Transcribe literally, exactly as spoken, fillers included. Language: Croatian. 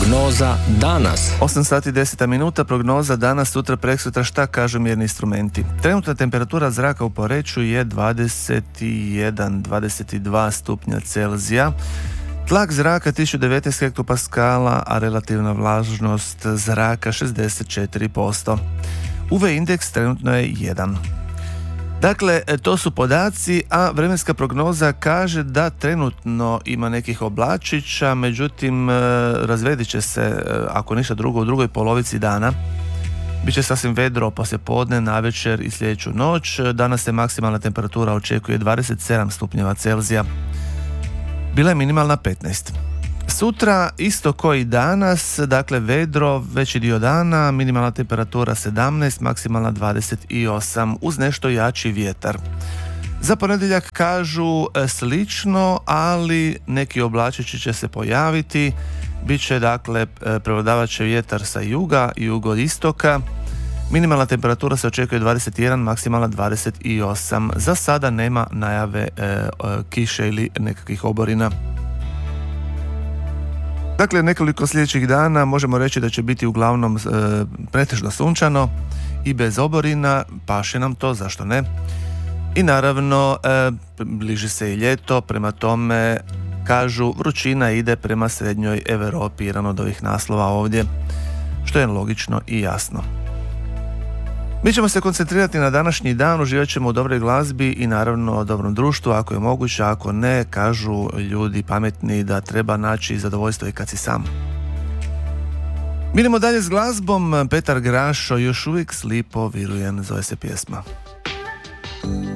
Prognoza danas. osam sati i deset minuta, prognoza danas, sutra, preksutra, šta kažu mjerni instrumenti. Trenutna temperatura zraka u Poreču je dvadeset jedan do dvadeset dva stupnja Celzija. Tlak zraka tisuću devetnaest hektopaskala, a relativna vlažnost zraka šezdeset četiri posto. U V indeks trenutno je jedan. Dakle, to su podaci, a vremenska prognoza kaže da trenutno ima nekih oblačića, međutim razvedit će se, ako ništa drugo, u drugoj polovici dana. Biće sasvim vedro poslije podne, navečer i sljedeću noć. Danas se maksimalna temperatura očekuje dvadeset sedam stupnjeva Celzija. Bila je minimalna petnaest. Sutra isto kao i danas, dakle vedro veći dio dana, minimalna temperatura sedamnaest, maksimalna dvadeset osam uz nešto jači vjetar. Za ponedjeljak kažu slično, ali neki oblačići će se pojaviti. Biće dakle prevladavat će vjetar sa juga i jugoistoka. Minimalna temperatura se očekuje dvadeset jedan, maksimalna dvadeset osam. Za sada nema najave e, e, kiše ili nekakvih oborina. Dakle, nekoliko sljedećih dana možemo reći da će biti uglavnom e, pretežno sunčano i bez oborina, paše nam to, zašto ne? I naravno, e, bliži se i ljeto, prema tome kažu vrućina ide prema srednjoj Europi, jedan od ovih naslova ovdje, što je logično i jasno. Mi ćemo se koncentrirati na današnji dan, uživat ćemo u dobroj glazbi i naravno o dobrom društvu, ako je moguće, ako ne, kažu ljudi pametni da treba naći zadovoljstvo i kad si sam. Mi idemo dalje s glazbom, Petar Grašo, Još uvijek slipo virujem, zove se pjesma.